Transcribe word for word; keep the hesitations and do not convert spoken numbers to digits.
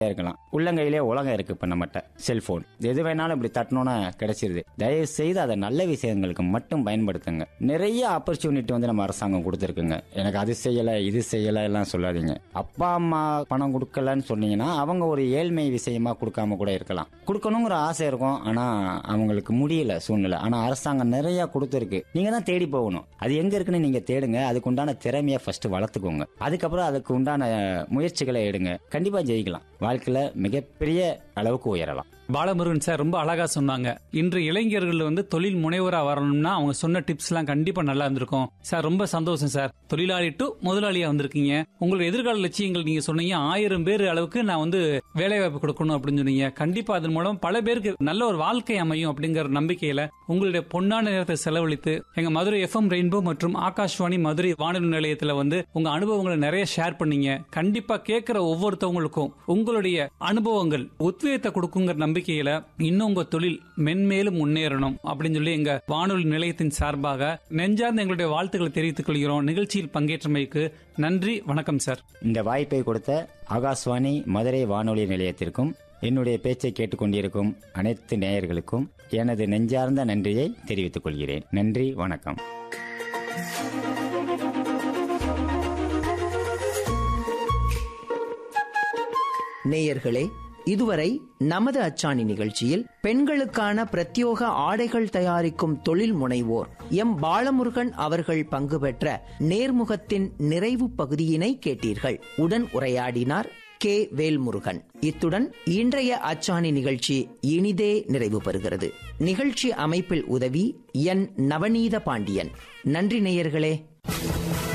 இருக்கலாம். உள்ளங்கையிலே உலகம் இருக்கு. இப்ப நம்மகிட்ட செல்போன் எது வேணாலும் இப்படி தட்டணும்னா கிடைச்சிருது. தயவு செய்து அதை நல்ல விஷயங்களுக்கு மட்டும் பயன்படுத்துங்க. நிறைய ஆப்பர்ச்சுனிட்டி வந்து நம்ம அரசாங்கம் கொடுத்துருக்குங்க. எனக்கு அது செய்யல இது செய்யல எல்லாம் சொல்லாதீங்க. அப்பா அம்மா பணம் கொடுக்கலன்னு சொன்னீங்கன்னா அவங்க ஒரு ஏழ்மை விஷயமா கொடுக்காம கூட இருக்கலாம். கொடுக்கணுங்கிற ஆசை இருக்கும், ஆனா அவங்களுக்கு முடியல சூழ்நிலை. ஆனா அரசாங்கம் நிறைய கொடுத்துருக்கு. நீங்க தான் தேடி போகணும். அது எங்க இருக்குன்னு நீங்க தேடுங்க. அதுக்கு உண்டான திறமையை ஃபர்ஸ்ட் வளர்த்துக்கோங்க. அதுக்கப்புறம் அதுக்கு உண்டான முயற்சிகளை எடுங்க. கண்டிப்பா ஜெயிக்கலாம். வாழ்க்கையில மிகப்பெரிய அளவுக்கு உயரலாம். பாலமுருகன் சார் ரொம்ப அழகா சொன்னாங்க. இன்று இளைஞர்கள் வந்து தொழில் முனைவரா வரணும்னா அவங்க சொன்ன டிப்ஸ் எல்லாம் கண்டிப்பா நல்லா இருந்திருக்கும் சார். ரொம்ப சந்தோஷம் சார். தொழிலாளி டு முதலாளியா வந்திருக்கீங்க. உங்களோட எதிர்கால லட்சியங்கள் நீங்க சொன்னீங்க. ஆயிரம் பேர் அளவுக்கு நான் வந்து வேலை வாய்ப்பு கொடுக்கணும் அப்படின்னு சொன்னீங்க. கண்டிப்பா அதன் மூலம் பல பேருக்கு நல்ல ஒரு வாழ்க்கை அமையும் அப்படிங்கிற நம்பிக்கையில உங்களுடைய பொன்னான நேரத்தை செலவழித்து எங்க மதுரை எஃப் எம் ரெயின்போ மற்றும் ஆகாஷ்வாணி மதுரை வானொலி நிலையத்துல வந்து உங்க அனுபவங்களை நிறைய ஷேர் பண்ணீங்க. கண்டிப்பா கேட்கிற ஒவ்வொருத்தவங்களுக்கும் உங்களுடைய அனுபவங்கள் உத்வேகத்தை கொடுக்குங்கிற நம்பிக்கையில இன்னும் உங்க தொழில் மென்மேலும் முன்னேறணும் அப்படின்னு சொல்லி எங்க வானொலி நிலையத்தின் சார்பாக நெஞ்சார்ந்த எங்களுடைய வாழ்த்துக்களை தெரிவித்துக் கொள்கிறோம். நிகழ்ச்சியில் பங்கேற்றமைக்கு நன்றி. வணக்கம் சார். இந்த வாய்ப்பை கொடுத்த ஆகாஷ்வாணி மதுரை வானொலி நிலையத்திற்கும் என்னுடைய பேச்சை கேட்டுக்கொண்டிருக்கும் அனைத்து நேயர்களுக்கும் எனது நெஞ்சார்ந்த நன்றியை தெரிவித்துக் கொள்கிறேன். நன்றி, வணக்கம். நேயர்களே, இதுவரை நமது அச்சாணி நிகழ்ச்சியில் பெண்களுக்கான பிரத்யோக ஆடைகள் தயாரிக்கும் தொழில் முனைவோர் எம் பாலமுருகன் அவர்கள் பங்கு பெற்ற நேர்முகத்தின் நிறைவு பகுதியினை கேட்டீர்கள். உடன் உரையாடினார் கே வேல்முருகன். இத்துடன் இன்றைய அச்சாணி நிகழ்ச்சி இனிதே நிறைவு பெறுகிறது. நிகழ்ச்சி அமைப்பில் உதவி என் நவநீத பாண்டியன். நன்றி நேயர்களே.